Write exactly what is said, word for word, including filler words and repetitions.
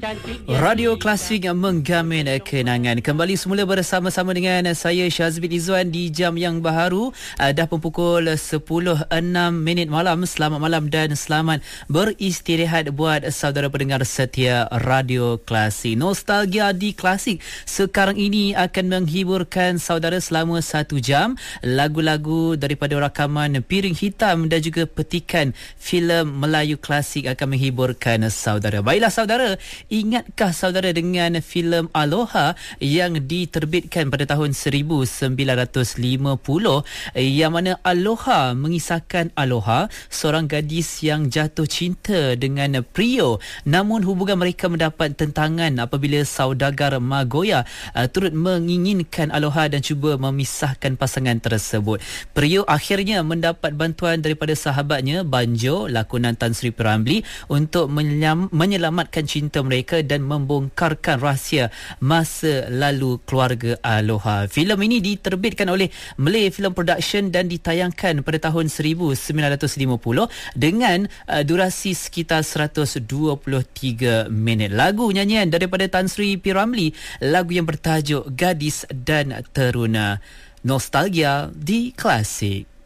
Radio Klasik menggamin kenangan. Kembali semula bersama-sama dengan saya Syazbil Izzuan di jam yang baharu. Dah pun pukul sepuluh enam minit malam. Selamat malam dan selamat beristirahat buat saudara pendengar setia Radio Klasik. Nostalgia di Klasik sekarang ini akan menghiburkan saudara selama satu jam. Lagu-lagu daripada rakaman Piring Hitam dan juga petikan filem Melayu klasik akan menghiburkan saudara. Baiklah saudara, ingatkah saudara dengan filem Aloha yang diterbitkan pada tahun seribu sembilan ratus lima puluh, yang mana Aloha mengisahkan Aloha, seorang gadis yang jatuh cinta dengan Prio, namun hubungan mereka mendapat tentangan apabila saudagar Magoya uh, turut menginginkan Aloha dan cuba memisahkan pasangan tersebut. Prio akhirnya mendapat bantuan daripada sahabatnya Banjo, lakonan Tan Sri P. Ramlee, untuk menyam, menyelamatkan cinta mereka dan membongkarkan rahsia masa lalu keluarga Aloha. Filem ini diterbitkan oleh Malay Film Production dan ditayangkan pada tahun seribu sembilan ratus lima puluh dengan uh, durasi sekitar seratus dua puluh tiga minit. Lagu nyanyian daripada Tan Sri P. Ramlee, lagu yang bertajuk Gadis dan Teruna. Nostalgia di Klasik.